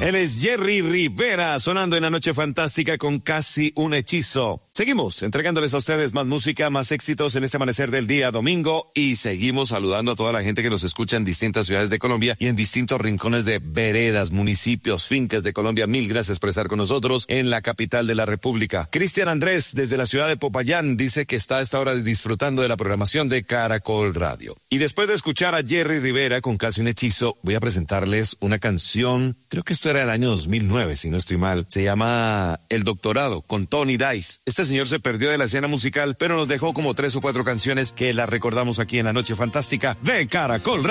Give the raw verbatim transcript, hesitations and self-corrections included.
Él es Jerry Rivera, sonando en la noche fantástica con Casi un hechizo. Seguimos entregándoles a ustedes más música, más éxitos en este amanecer del día domingo y seguimos saludando a toda la gente que nos escucha en distintas ciudades de Colombia y en distintos rincones de veredas, municipios, fincas de Colombia. Mil gracias por estar con nosotros en la capital de la República. Cristian Andrés, desde la ciudad de Popayán, dice que está a esta hora disfrutando de la programación de Caracol Radio. Y después de escuchar a Jerry Rivera con Casi un hechizo, voy a presentarles una canción, creo que esto era el año dos mil nueve, si no estoy mal. Se llama El Doctorado, con Tony Dice. Este señor se perdió de la escena musical, pero nos dejó como tres o cuatro canciones que las recordamos aquí en la noche fantástica de Caracol Radio.